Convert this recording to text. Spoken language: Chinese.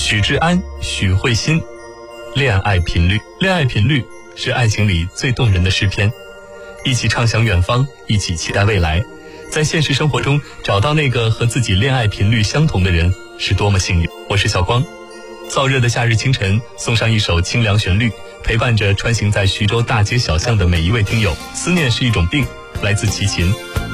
许志安、许慧欣，恋爱频率。恋爱频率是爱情里最动人的诗篇，一起畅想远方，一起期待未来，在现实生活中找到那个和自己恋爱频率相同的人，是多么幸运。我是小光，燥热的夏日清晨，送上一首清凉旋律，陪伴着穿行在徐州大街小巷的每一位听友。思念是一种病，来自齐秦。